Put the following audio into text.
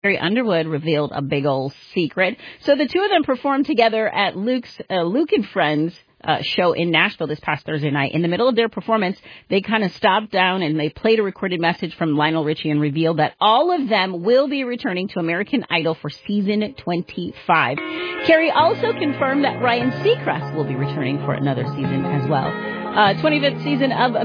Carrie Underwood revealed a big old secret. So the two of them performed together at Luke and Friends show in Nashville this past Thursday night. In the middle of their performance, they kind of stopped down and they played a recorded message from Lionel Richie and revealed that all of them will be returning to American Idol for season 25. Carrie also confirmed that Ryan Seacrest will be returning for another season as well. 25th season of